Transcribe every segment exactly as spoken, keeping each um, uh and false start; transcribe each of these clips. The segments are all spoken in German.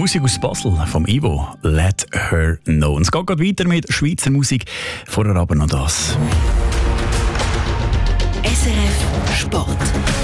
Musik aus Basel vom Ivo, Let Her Know. Und es geht gerade weiter mit Schweizer Musik, vorher aber noch das. S R F Sport.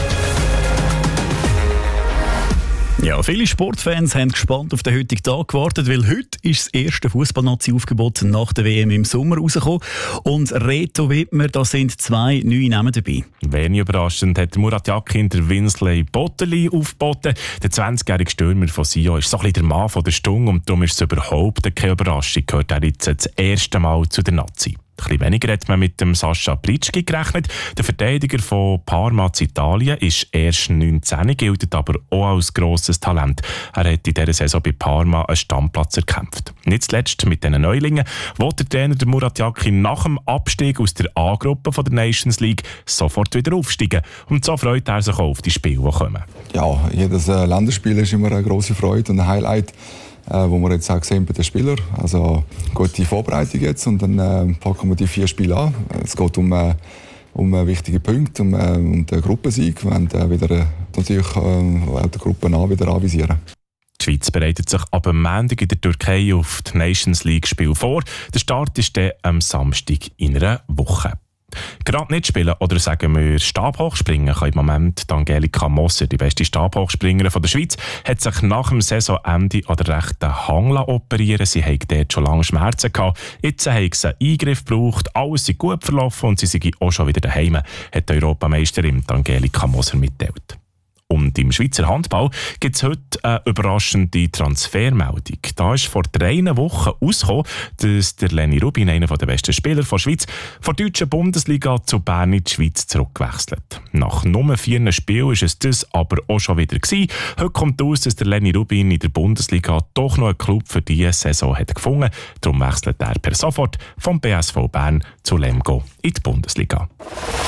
Ja, viele Sportfans haben gespannt auf den heutigen Tag gewartet, weil heute ist das erste Fußball-Nazi-Aufgebot nach der W M im Sommer rausgekommen. Und Reto Wittmer, da sind zwei neue Namen dabei. Wenig überraschend hat Murat Yakin der Winsley Botterli aufgeboten. Der zwanzigjährige Stürmer von Sion ist so ein bisschen der Mann von der Stunde und darum ist es überhaupt keine Überraschung, gehört er jetzt das erste Mal zu der Nazi. Ein bisschen weniger hat man mit dem Sascha Plitschki gerechnet. Der Verteidiger von Parma in Italien ist erst neunzehn, gilt aber auch als grosses Talent. Er hat in dieser Saison bei Parma einen Stammplatz erkämpft. Nicht zuletzt mit diesen Neulingen will der Trainer der Murat Yakin nach dem Abstieg aus der A-Gruppe der Nations League sofort wieder aufsteigen. Und so freut er sich auch auf die Spiele, die kommen. Ja, jedes äh, Länderspiel ist immer eine grosse Freude und ein Highlight, äh, wo wir jetzt auch sehen bei den Spielern. Also gute Vorbereitung jetzt und dann äh, packen wir die vier Spiele an. Es geht um, äh, um äh, wichtige Punkte, um, äh, um den Gruppensieg. Wir werden äh, wieder, äh, natürlich äh, auch die Gruppen A wieder anvisieren. Die Schweiz bereitet sich ab dem Montag in der Türkei auf die Nations League-Spiel vor. Der Start ist dann am Samstag in einer Woche. Gerade nicht spielen oder sagen wir Stabhochspringen kann im Moment Angelika Moser, die beste Stabhochspringerin der Schweiz, hat sich nach dem Saisonende an der rechten Hang operieren. Sie hatte dort schon lange Schmerzen gehabt. Jetzt hat sie einen Eingriff gebraucht, alles ist gut verlaufen und sie sind auch schon wieder daheim, hat die Europameisterin Angelika Moser mitteilt. Und im Schweizer Handball gibt es heute eine überraschende Transfermeldung. Da ist vor drei Wochen herausgekommen, dass der Lenny Rubin, einer der besten Spieler der Schweiz, von der deutschen Bundesliga zu Bern in die Schweiz zurückgewechselt. Nach nur vier Spielen war es das aber auch schon wieder gewesen. Heute kommt aus, dass der Lenny Rubin in der Bundesliga doch noch einen Club für diese Saison hat gefunden. Darum wechselt er per sofort vom B S V Bern zu Lemgo in die Bundesliga.